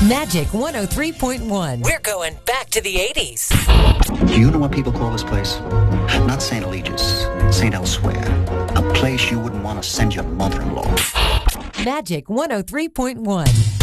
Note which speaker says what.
Speaker 1: Magic 103.1. We're going back to the 80s.
Speaker 2: Do you know what people call this place? Not St. Eligius, St. Elsewhere. A place you wouldn't want to send your mother-in-law.
Speaker 1: Magic 103.1.